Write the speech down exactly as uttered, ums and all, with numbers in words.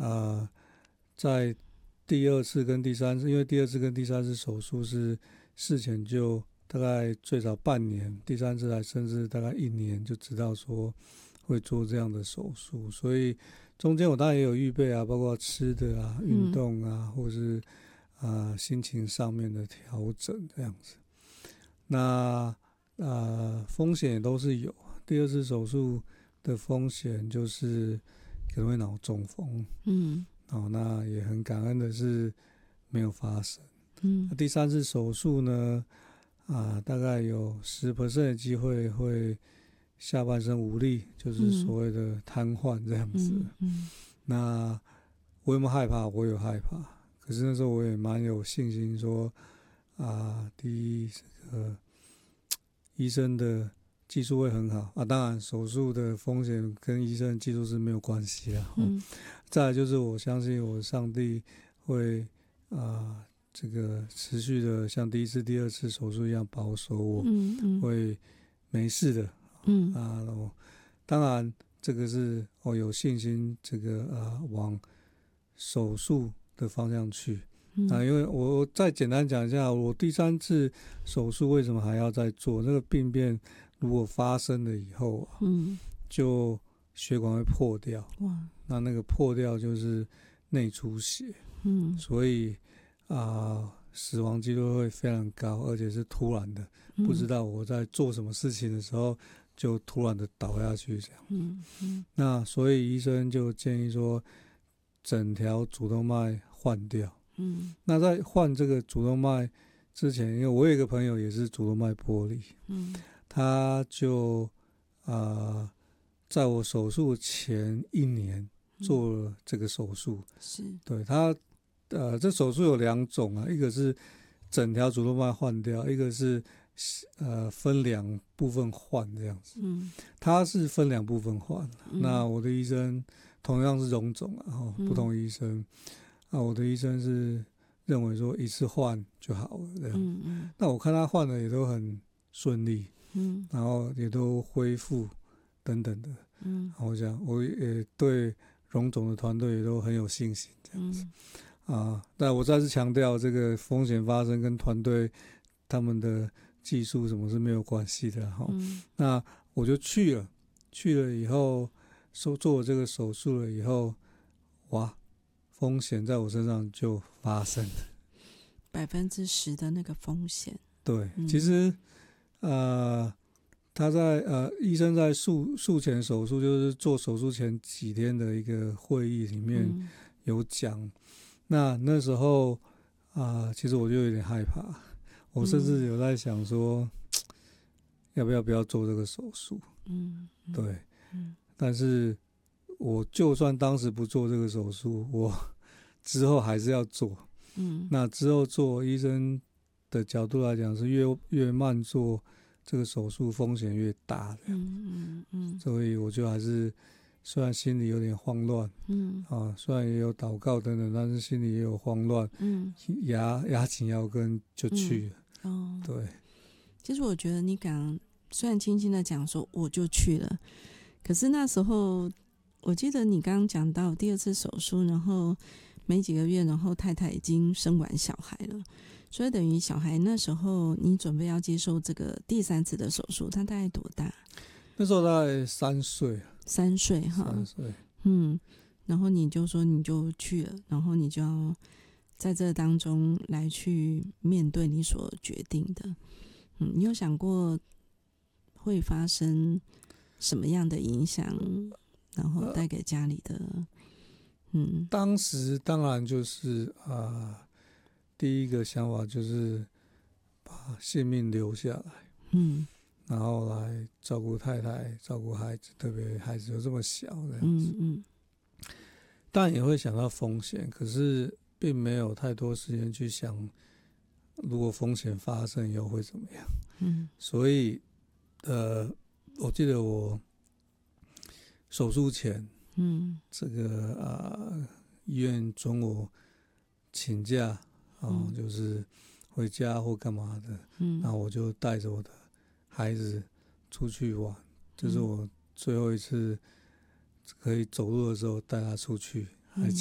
呃，在第二次跟第三次，因为第二次跟第三次手术是事前就大概最少半年，第三次还甚至大概一年就知道说会做这样的手术，所以中间我当然也有预备啊，包括吃的啊、运动啊，或是啊、呃、心情上面的调整这样子。那呃风险也都是有。第二次手术的风险就是可能会脑中风，嗯，哦，那也很感恩的是没有发生。嗯，第三次手术呢，啊、大概有十 percent 的机会会下半身无力，就是所谓的瘫痪这样子。嗯嗯、那我有没有害怕？我有害怕，可是那时候我也蛮有信心说，啊，第一这个医生的技术会很好啊，当然手术的风险跟医生的技术是没有关系的。嗯，再来就是我相信我上帝会啊。这个持续的像第一次、第二次手术一样保守我，嗯嗯、会没事的。嗯啊，我当然这个是我有信心，这个呃往手术的方向去。嗯、啊，因为我再简单讲一下，我第三次手术为什么还要再做？那个病变如果发生了以后啊，嗯，就血管会破掉。哇，那那个破掉就是内出血。嗯，所以。啊、呃，死亡几率会非常高，而且是突然的，嗯、不知道我在做什么事情的时候，就突然的倒下去这样。嗯嗯、那所以医生就建议说，整条主动脉换掉。嗯、那在换这个主动脉之前，因为我有一个朋友也是主动脉剥离，嗯、他就啊、呃，在我手术前一年做了这个手术。是，对他。呃，这手术有两种啊，一个是整条主动脉换掉，一个是呃分两部分换这样子。嗯，他是分两部分换、嗯。那我的医生同样是荣总啊，哦，不同医生。啊，我的医生是认为说一次换就好了这样。嗯嗯。那我看他换的也都很顺利，嗯，然后也都恢复等等的。嗯，我想我也对荣总的团队也都很有信心这样子。嗯啊，但我再次强调，这个风险发生跟团队他们的技术什么是没有关系的哈、嗯。那我就去了，去了以后，做做了这个手术了以后，哇，风险在我身上就发生了， 百分之十的那个风险。 对，嗯、其实呃，他在呃，医生在术术前手术，就是做手术前几天的一个会议里面有讲。嗯，那那时候啊、呃，其实我就有点害怕，我甚至有在想说，嗯、要不要不要做这个手术？嗯，嗯对，嗯，但是我就算当时不做这个手术，我之后还是要做。嗯，那之后做，医生的角度来讲是越越慢做这个手术风险越大的。嗯嗯嗯，所以我就还是。虽然心里有点慌乱，嗯，啊，虽然也有祷告等等，但是心里也有慌乱，嗯，压压紧腰跟就去了，嗯，哦，对。 其实我觉得你刚虽然轻轻的讲说我就去了，可是那时候我记得你刚刚讲到第二次手术，然后没几个月，然后太太已经生完小孩了，所以等于小孩那时候你准备要接受这个第三次的手术，他大概多大？ 那时候大概三岁。 三岁哈， 三岁， 嗯，然后你就说你就去了，然后你就要在这当中来去面对你所决定的，嗯，你有想过会发生什么样的影响，然后带给家里的，嗯， 当时当然就是啊、呃，第一个想法就是把性命留下来，嗯。然后来照顾太太，照顾孩子，特别孩子又这么小这样子，嗯嗯，当然也会想到风险，可是并没有太多时间去想，如果风险发生以后会怎么样。嗯，所以呃，我记得我手术前，嗯，这个啊、呃、医院准我请假啊、哦嗯，就是回家或干嘛的，嗯，然后我就带着我的孩子出去玩，这是我最后一次可以走路的时候带他出去，